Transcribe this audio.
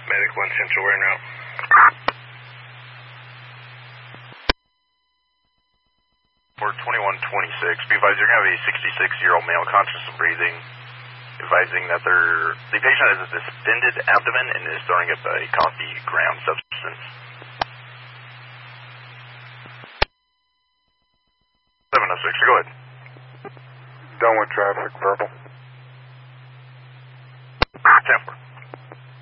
Medic 1 Central, we're en route. For 2126, be advised you're going to have a 66-year-old male conscious of breathing, advising that the patient has a distended abdomen and is throwing up a coffee ground substance. 706, go ahead. Done with traffic, verbal. 10-4.